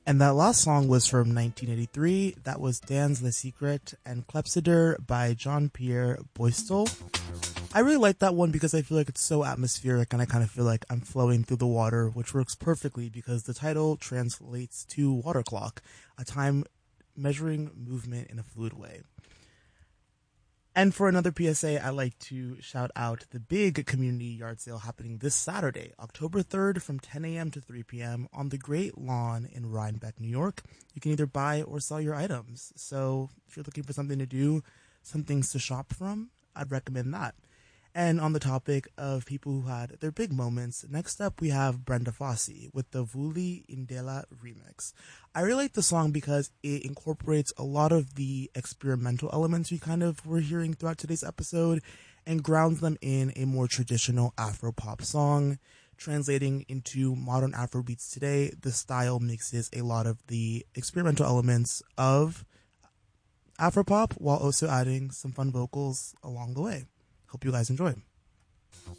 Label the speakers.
Speaker 1: And that last song was from 1983. That was Dance Le Secret and Clepsydre by Jean-Pierre Boistel. I really like that one because I feel like it's so atmospheric and I kind of feel like I'm flowing through the water, which works perfectly because the title translates to water clock, a time measuring movement in a fluid way. And for another PSA, I like to shout out the big community yard sale happening this Saturday, October 3rd from 10 a.m. to 3 p.m. on the Great Lawn in Rhinebeck, New York. You can either buy or sell your items. So if you're looking for something to do, some things to shop from, I'd recommend that. And on the topic of people who had their big moments, next up we have Brenda Fassi with the Vuli Indela remix. I really like the song because it incorporates a lot of the experimental elements we kind of were hearing throughout today's episode and grounds them in a more traditional Afro-pop song. Translating into modern Afrobeats today, the style mixes a lot of the experimental elements of Afro-pop while also adding some fun vocals along the way. Hope you guys enjoy.